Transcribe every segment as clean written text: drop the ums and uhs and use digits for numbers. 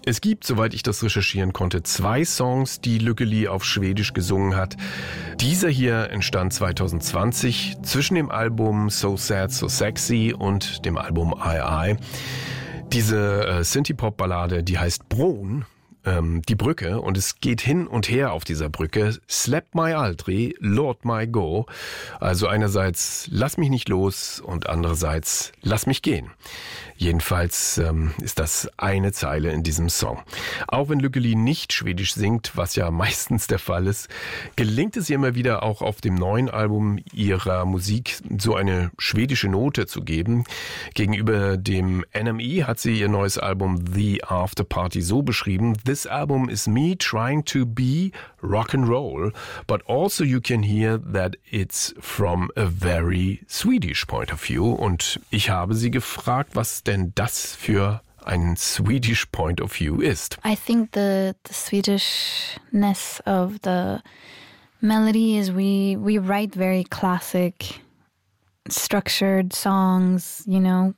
Es gibt, soweit ich das recherchieren konnte, 2 Songs, die Lykkeli auf Schwedisch gesungen hat. Dieser hier entstand 2020 zwischen dem Album So Sad, So Sexy und dem Album I. Diese Synthie-Pop-Ballade, die heißt Bron, die Brücke, und es geht hin und her auf dieser Brücke. Släpp mig aldrig, låt mig gå. Also einerseits lass mich nicht los und andererseits lass mich gehen. Jedenfalls ist das eine Zeile in diesem Song. Auch wenn Lykkeli nicht Schwedisch singt, was ja meistens der Fall ist, gelingt es ihr immer wieder auch auf dem neuen Album ihrer Musik so eine schwedische Note zu geben. Gegenüber dem NME hat sie ihr neues Album The After Party so beschrieben: This album is me trying to be rock and roll, but also you can hear that it's from a very Swedish point of view. Und ich habe sie gefragt, was denn das für ein Swedish point of view ist. I think the Swedishness of the melody is we write very classic, structured songs, you know,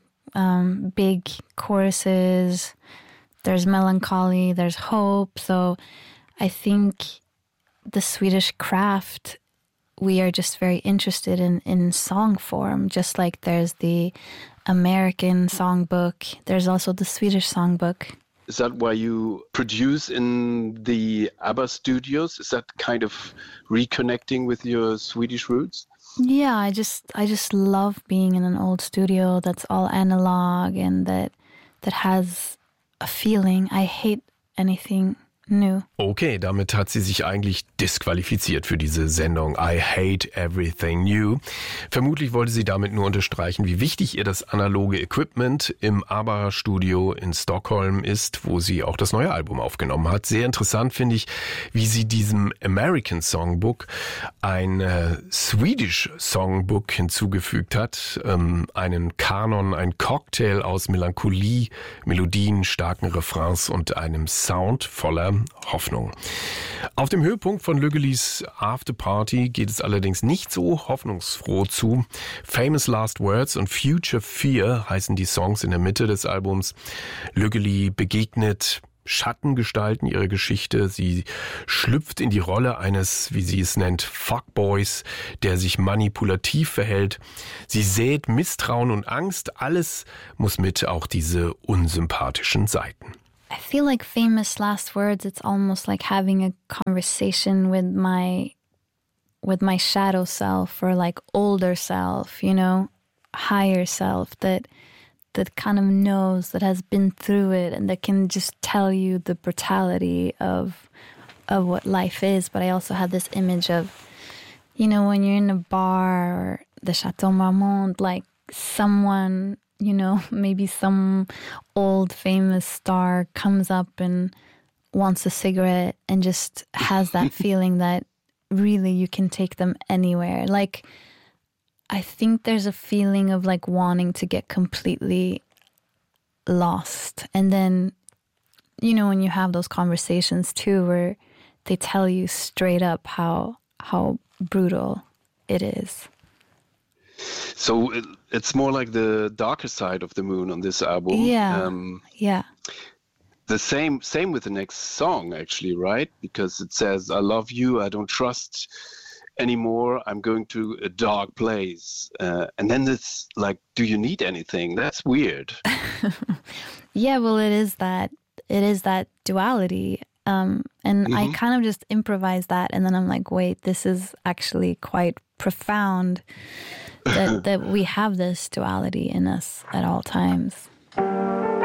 big choruses. There's melancholy, there's hope. So I think the Swedish craft, we are just very interested in song form, just like there's the American songbook. There's also the Swedish songbook. Is that why you produce in the ABBA studios? Is that kind of reconnecting with your Swedish roots? Yeah, I just love being in an old studio that's all analog and that has a feeling. I hate anything new. Okay, damit hat sie sich eigentlich disqualifiziert für diese Sendung I Hate Everything New. Vermutlich wollte sie damit nur unterstreichen, wie wichtig ihr das analoge Equipment im ABBA-Studio in Stockholm ist, wo sie auch das neue Album aufgenommen hat. Sehr interessant finde ich, wie sie diesem American Songbook ein Swedish Songbook hinzugefügt hat. Einen Kanon, ein Cocktail aus Melancholie, Melodien, starken Refrains und einem Sound voller Hoffnung. Auf dem Höhepunkt von Lykkelis After Party geht es allerdings nicht so hoffnungsfroh zu. Famous Last Words und Future Fear heißen die Songs in der Mitte des Albums. Lykkeli begegnet Schattengestalten ihrer Geschichte. Sie schlüpft in die Rolle eines, wie sie es nennt, Fuckboys, der sich manipulativ verhält. Sie sät Misstrauen und Angst. Alles muss mit, auch diese unsympathischen Seiten. I feel like Famous Last Words, it's almost like having a conversation with my shadow self, or like older self, you know, higher self that kind of knows, that has been through it, and that can just tell you the brutality of what life is. But I also had this image of, you know, when you're in a bar or the Chateau Marmont, like someone, you know, maybe some old famous star comes up and wants a cigarette and just has that feeling that really you can take them anywhere. Like, I think there's a feeling of like wanting to get completely lost. And then, you know, when you have those conversations too, where they tell you straight up how brutal it is. So it's more like the darker side of the moon on this album. Yeah, yeah. The same with the next song, actually, right? Because it says, I love you, I don't trust anymore, I'm going to a dark place. And then it's like, do you need anything? That's weird. Yeah, well, it is that duality. And I kind of just improvised that. And then I'm like, wait, this is actually quite profound. That we have this duality in us at all times.